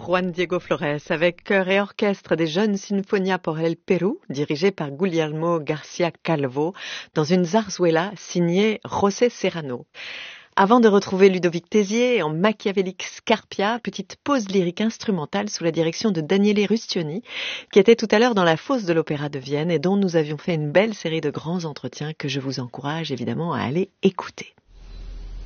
Juan Diego Flores avec chœur et orchestre des jeunes Sinfonia por el Perú, dirigé par Guillermo García Calvo, dans une zarzuela signée José Serrano. Avant de retrouver Ludovic Tézier en Machiavélique Scarpia, petite pause lyrique instrumentale sous la direction de Daniele Rustioni, qui était tout à l'heure dans la fosse de l'Opéra de Vienne et dont nous avions fait une belle série de grands entretiens que je vous encourage évidemment à aller écouter.